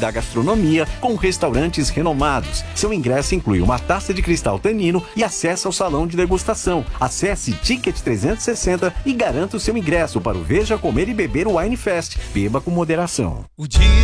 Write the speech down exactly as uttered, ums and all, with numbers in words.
da gastronomia com restaurantes renomados. Seu ingresso inclui uma taça de cristal Tanino e acesso ao salão de degustação. Acesse Ticket trezentos e sessenta e garanta o seu ingresso para o Veja Comer e Beber Wine Fest. Beba com moderação. O dia